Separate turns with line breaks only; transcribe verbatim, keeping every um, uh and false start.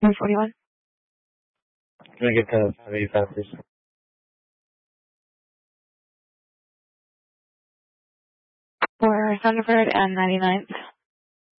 one forty-one.
Can I get to five eighty-five, please?
For Thunderbird and ninety-ninth.